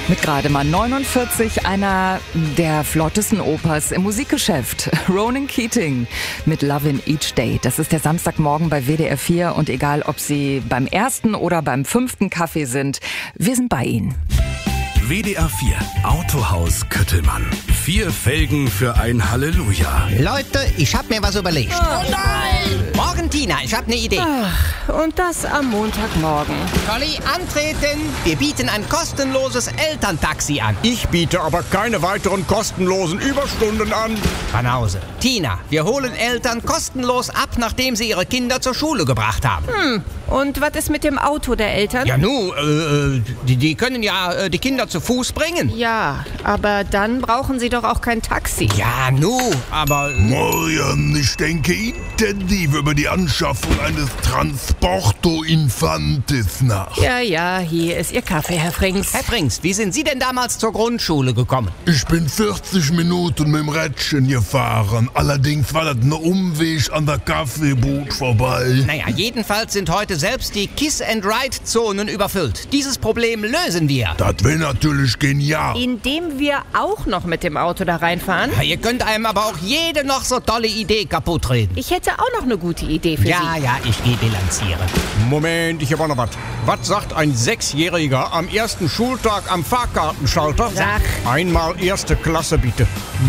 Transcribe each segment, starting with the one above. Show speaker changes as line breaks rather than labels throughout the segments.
Mit gerade mal 49 einer der flottesten Opas im Musikgeschäft. Ronan Keating mit Love in Each Day. Das ist der Samstagmorgen bei WDR 4 und egal, ob Sie beim ersten oder beim 5. Kaffee sind, wir sind bei Ihnen.
WDR 4 Autohaus Köttelmann. 4 Felgen für ein Halleluja.
Leute, ich hab mir was überlegt.
Oh nein!
Morgen, Tina, ich hab eine Idee.
Und das am Montagmorgen.
Colli, antreten. Wir bieten ein kostenloses Elterntaxi an.
Ich biete aber keine weiteren kostenlosen Überstunden an.
Banause. Tina, wir holen Eltern kostenlos ab, nachdem sie ihre Kinder zur Schule gebracht haben.
Und was ist mit dem Auto der Eltern?
Ja, die können ja die Kinder zu Fuß bringen.
Ja, aber dann brauchen sie doch auch kein Taxi.
Ja, aber...
Morgen, ich denke intensiv über die Anschaffung eines Transporto Infantis nach.
Ja, hier ist Ihr Kaffee, Herr Frings.
Herr Frings, wie sind Sie denn damals zur Grundschule gekommen?
Ich bin 40 Minuten mit dem Rädchen gefahren. Allerdings war das ein Umweg an der Kaffeebude vorbei.
Naja, jedenfalls sind heute selbst die Kiss-and-Ride-Zonen überfüllt. Dieses Problem lösen wir.
Das wäre natürlich genial.
Indem wir auch noch mit dem Auto da reinfahren?
Ja, ihr könnt einem aber auch jede noch so tolle Idee kaputtreden.
Ich hätte auch noch eine gute Idee für Sie.
Ja, ich gehe bilanzieren.
Moment, ich habe auch noch was. Was sagt ein 6-Jähriger am ersten Schultag am Fahrkartenschalter?
Sag.
Einmal erste Klasse, bitte.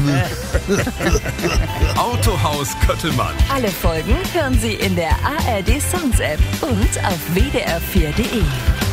Autohaus Köttelmann.
Alle Folgen hören Sie in der ARD Sounds App und auf wdr4.de.